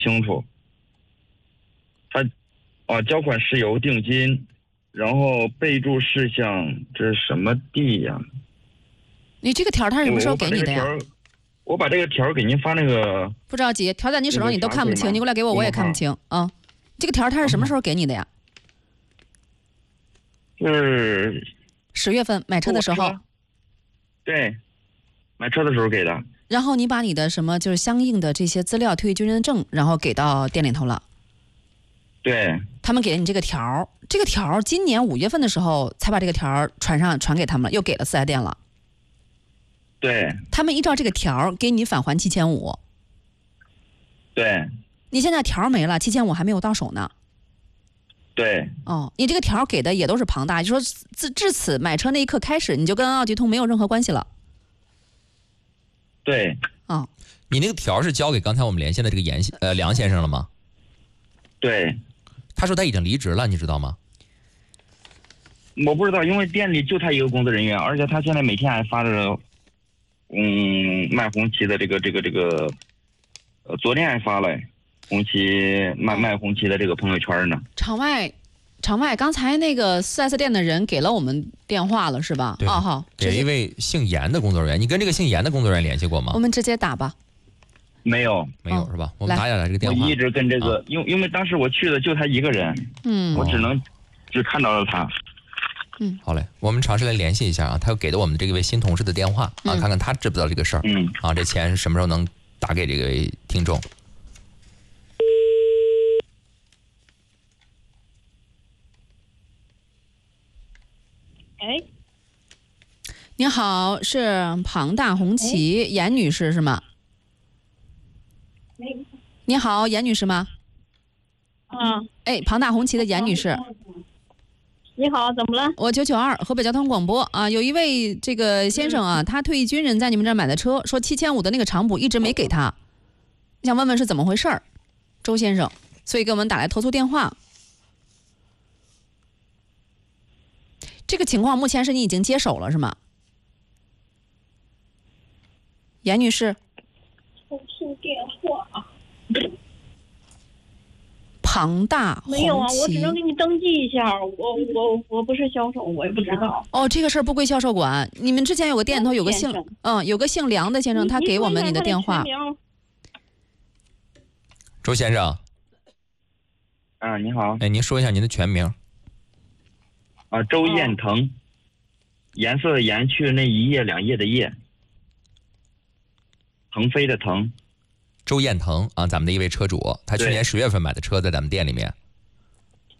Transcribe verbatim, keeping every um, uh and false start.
清楚。他啊，交款石油定金，然后备注事项，这是什么地呀？ 你这个条他是什么时候给你的呀？ 我把这个条给您发那个。 不着急，条在你手上你都看不清，你过来给我我也看不清啊。这个条他是什么时候给你的呀？ 是十月份买车的时候。 对，买车的时候给的。 然后你把你的什么就是相应的这些资料，退役军人证，然后给到店里头了。 对。 他们给了你这个条，这个条今年五月份的时候才把这个条传上传给他们了，又给了四 S 店了。 对。 他们依照这个条给你返还七千五。 对。 你现在条没了，七千五还没有到手呢。 对。 哦，你这个条给的也都是庞大，就说自至此买车那一刻开始，你就跟奥迪通没有任何关系了。 对。 哦， 你那个条是交给刚才我们连线的这个严呃梁先生了吗？ 对。 他说他已经离职了，你知道吗？ 我不知道，因为店里就他一个工作人员，而且他现在每天还发着，嗯，卖红旗的这个这个这个，呃，昨天还发了红旗卖卖红旗的这个朋友圈呢。 场外，场外，刚才那个四 S 店的人给了我们电话了，是吧？ 对， 哦，好， 给一位姓严的工作人员，你跟这个姓严的工作人员联系过吗？ 我们直接打吧。 没有， 没有、哦、是吧？我们打下来这个电话。 我一直跟这个，啊、因为因为当时我去的就他一个人， 嗯， 我只能只看到了他。 嗯， 好嘞，我们尝试来联系一下啊，他给的我们这位新同事的电话啊， 嗯、 看看他知不知道这个事儿。 嗯， 啊，这钱什么时候能打给这位听众？ 哎， 你好，是庞大红旗严女士是吗？你好，严女士吗？ 嗯。 哎，庞大红旗的严女士。 你好，怎么了？ 我九九二河北交通广播啊，有一位这个先生啊，他退役军人，在你们这儿买的车，说七千五的那个长补一直没给他，想问问是怎么回事儿，周先生，所以给我们打来投诉电话。这个情况目前是你已经接手了是吗？严女士。 投诉电话。 庞大红旗。 没有啊，我只能给你登记一下，我我我不是销售，我也不知道。 哦，这个事儿不归销售管。你们之前有个店里头有个姓嗯有个姓梁的先生，他给我们你的电话。 周先生。 啊，你好。 哎，您说一下您的全名。 啊，周彦腾，哦、颜色的颜，去那一页两页的页，腾飞的腾。 周彦腾啊，咱们的一位车主，他去年十月份买的车，在咱们店里面。